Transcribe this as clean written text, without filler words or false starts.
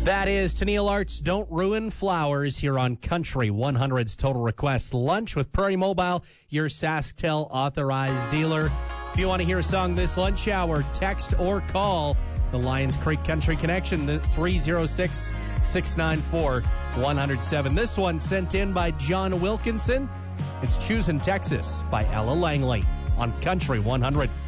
That is Tennille Arts Don't Ruin Flowers here on Country 100's Total Request Lunch with Prairie Mobile, your SaskTel authorized dealer. If you want to hear a song this lunch hour, text or call the Lions Creek Country Connection, the 306-694-107. This one sent in by John Wilkinson. It's Choosing Texas by Ella Langley on Country 100.